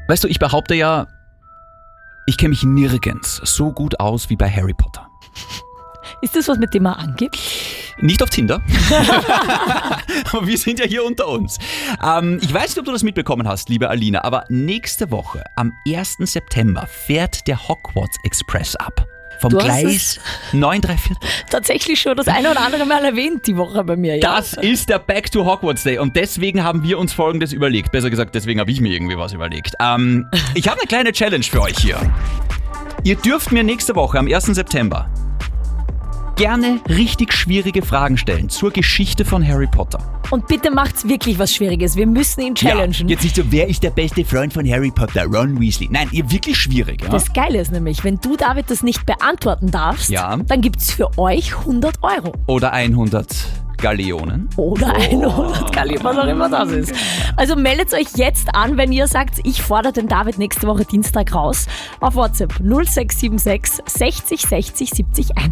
Weißt du, ich behaupte ja, ich kenne mich nirgends so gut aus wie bei Harry Potter. Ist das was, mit dem man angibt? Nicht auf Tinder. Aber wir sind ja hier unter uns. Ich weiß nicht, ob du das mitbekommen hast, liebe Alina, aber nächste Woche, am 1. September, fährt der Hogwarts Express ab. Vom Gleis 9 3/4. Tatsächlich schon das eine oder andere Mal erwähnt die Woche bei mir. Ja. Das ist der Back to Hogwarts Day und deswegen haben wir uns Folgendes überlegt. Besser gesagt, deswegen habe ich mir irgendwie was überlegt. Ich habe eine kleine Challenge für euch hier. Ihr dürft mir nächste Woche, am 1. September, gerne richtig schwierige Fragen stellen zur Geschichte von Harry Potter. Und bitte macht's wirklich was Schwieriges. Wir müssen ihn challengen. Ja, jetzt nicht so, wer ist der beste Freund von Harry Potter? Ron Weasley. Nein, ihr wirklich schwierig. Ja? Das Geile ist nämlich, wenn du, David, das nicht beantworten darfst, dann gibt's für euch 100 Euro. Oder 100 Galeonen. Oder 100 Galeonen, was auch immer das ist. Also meldet euch jetzt an, wenn ihr sagt, ich fordere den David nächste Woche Dienstag raus. Auf WhatsApp 0676 60 60 70 1.